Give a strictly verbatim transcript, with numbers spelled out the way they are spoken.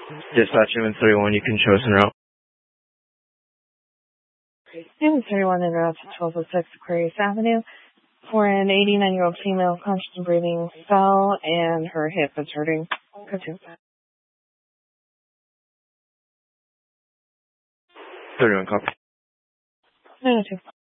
Dispatch Human thirty-one, you can show us en route. Human thirty-one en route to twelve oh six Aquarius Avenue for an eighty-nine-year-old female conscious and breathing fell and her hip is hurting. Go to. thirty-one, copy. nine oh two.